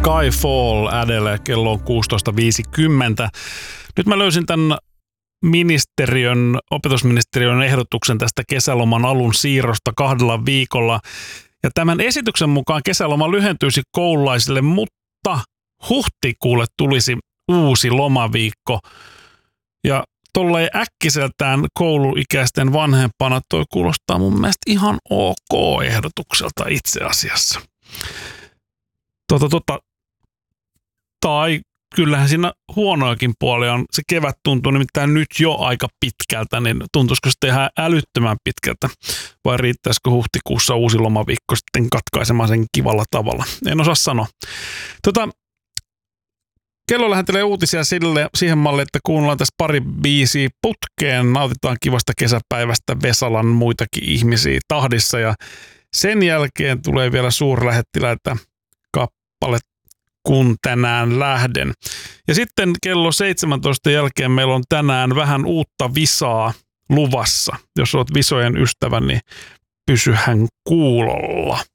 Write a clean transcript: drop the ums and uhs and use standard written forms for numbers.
Skyfall Adele, kello on 16.50. Nyt mä löysin tämän opetusministeriön ehdotuksen tästä kesäloman alun siirrosta 2 viikolla. Ja tämän esityksen mukaan kesäloma lyhentyisi koululaisille, mutta huhtikuulle tulisi uusi lomaviikko. Ja tolleen äkkiseltään kouluikäisten vanhempana toi kuulostaa mun mielestä ihan ok ehdotukselta itse asiassa. Tai kyllähän siinä huonoakin puolia on. Se kevät tuntuu nimittäin nyt jo aika pitkältä, niin tuntuisiko se ihan älyttömän pitkältä? Vai riittäisikö huhtikuussa uusi lomaviikko sitten katkaisemaan sen kivalla tavalla? En osaa sanoa. Kello lähentelee uutisia siihen malliin, että kuunnellaan tässä pari biisiä putkeen. Nautitaan kivasta kesäpäivästä Vesalan muitakin ihmisiä tahdissa. Ja sen jälkeen tulee vielä suurlähettiläitä kappale Kun tänään lähden. Ja sitten kello 17 jälkeen meillä on tänään vähän uutta visaa luvassa. Jos olet visojen ystävä, niin pysyhän kuulolla.